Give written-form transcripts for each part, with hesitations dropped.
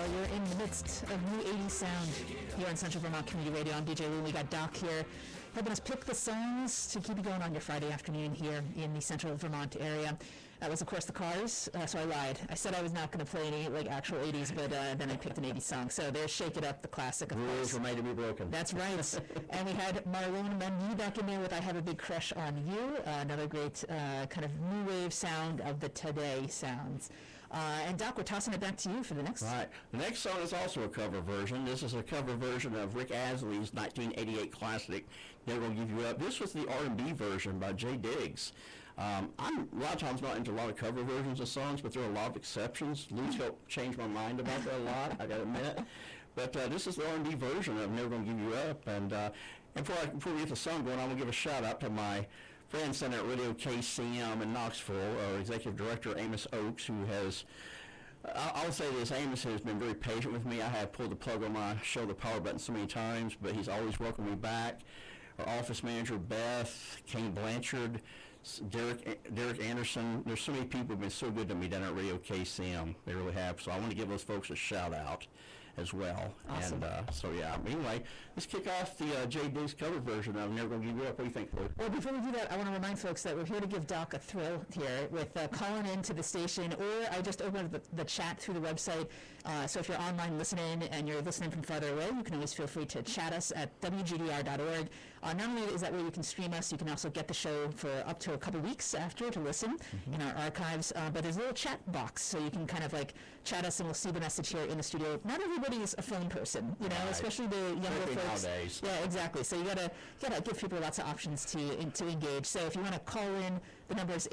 We're in the midst of new 80s sound here on Central Vermont Community Radio. I'm DJ Lou. We got Doc here helping us pick the songs to keep you going on your Friday afternoon here in the Central Vermont area. That was, of course, The Cars. So I lied. I said I was not going to play any actual 80s, but then I picked an 80s song. So there's Shake It Up, the classic, of course. Rules were made to be broken. That's right. And we had Marlon Menu back in there with I Have a Big Crush on You, another great kind of new wave sound of the today sounds. And Doc, we're tossing it back to you for the next. Right. The next song is also a cover version. This is a cover version of Rick Astley's 1988 classic, Never Gonna Give You Up. This was the R&B version by Jay Diggs. I'm a lot of times not into a lot of cover versions of songs, but there are a lot of exceptions. Lou's helped change my mind about that a lot, I gotta admit. But this is the R&B version of Never Gonna Give You Up. And before we get the song going, I'm gonna give a shout out to my friend Center at Radio KCM in Knoxville, our Executive Director Amos Oakes, who has, I'll say this, Amos has been very patient with me. I have pulled the plug on my show, the power button, so many times, but he's always welcomed me back. Our office manager, Beth, Kane Blanchard, Derek Anderson. There's so many people who have been so good to me down at Radio KCM. They really have. So I want to give those folks a shout out as well. Awesome. And anyway, let's kick off the Jay Diggs cover version of Never Gonna Give You Up. What do you think, Lou? Well, before we do that, I want to remind folks that we're here to give Doc a thrill here with calling into the station, or I just opened the chat through the website. So if you're online listening and you're listening from farther away, you can always feel free to chat us at wgdr.org. Not only is that where you can stream us, you can also get the show for up to a couple weeks after to listen in our archives. But there's a little chat box, so you can kind of like chat us and we'll see the message here in the studio. Not everybody is a phone person, you know, right. Especially the younger folks. Nowadays. Yeah, exactly. So you gotta give people lots of options to engage. So if you want to call in, the number is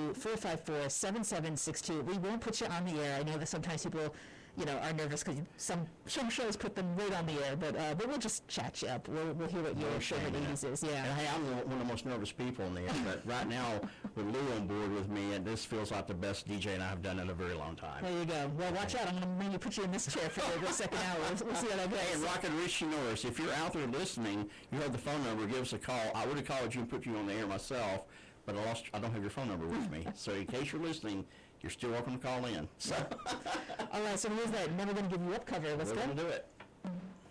802-454-7762. We won't put you on the air. I know that sometimes people, you know, are nervous because some shows put them right on the air, but we'll just chat you up. We'll hear what your favorite 80s is. Yeah. And hey, I'm one of the most nervous people in the air, but right now with Lou on board with me, and this feels like the best DJ and I have done in a very long time. There you go. Well, watch out. I'm going to maybe put you in this chair for the second hour. We'll see how that goes. Hey, and Rocket Richie Norris, if you're out there listening, you have the phone number, give us a call. I would have called you and put you on the air myself, but I don't have your phone number with me. So in case you're listening, you're still welcome to call in. So. All right, so here's that Never Gonna Give You Up cover. Let's go. We're going to do it.